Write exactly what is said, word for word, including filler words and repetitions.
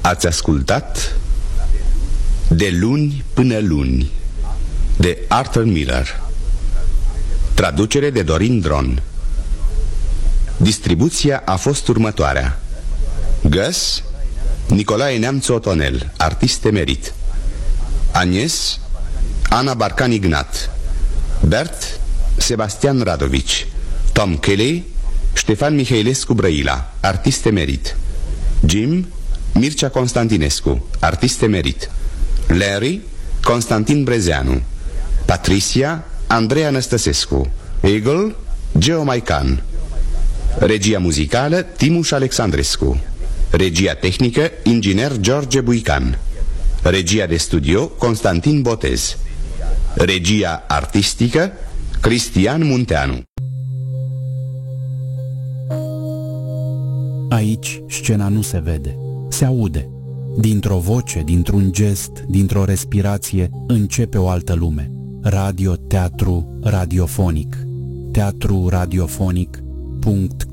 Ați ascultat De luni până luni de Arthur Miller. Traducere de Dorin Dron. Distribuția a fost următoarea: Găs, Nicolae Neamțu Otonel, artist emerit. Agnes, Ana Barcan Ignat. Bert, Sebastian Radovici. Tom Kelly, Ștefan Mihailescu Brăila, artist emerit. Jim, Mircea Constantinescu, artist emerit. Larry, Constantin Brezeanu. Patricia, Andreea Năstăsescu. Eagle, Geo Maican. Regia muzicală, Timuș Alexandrescu. Regia tehnică, inginer George Buican. Regia de studio, Constantin Botez. Regia artistică, Cristian Munteanu. Aici scena nu se vede, se aude. Dintr-o voce, dintr-un gest, dintr-o respirație, începe o altă lume. Radio, teatru, radiofonic. teatru radiofonic punct